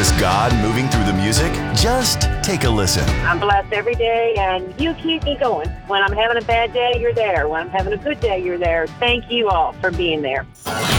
was God moving through the music? Just take a listen. I'm blessed every day, and you keep me going. When I'm having a bad day, you're there. When I'm having a good day, you're there. Thank you all for being there.